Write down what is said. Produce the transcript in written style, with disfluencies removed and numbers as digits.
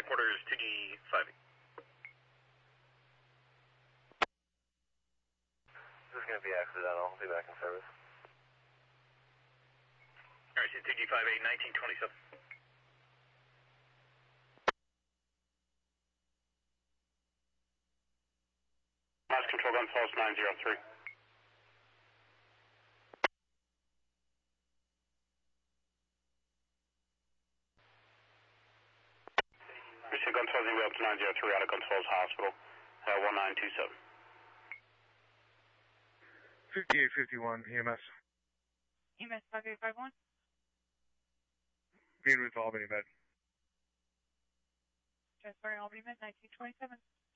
transporters 2G58. This is going to be accidental. I'll be back in service. Alright, so 2G58, 1927. Mass control gun falls 903. Receive gun falls anyway up to 903 out of Guns Falls Hospital, 1927. 5851 EMS. EMS 5851. Being with Albany Med. Transporting Albany Med 1927.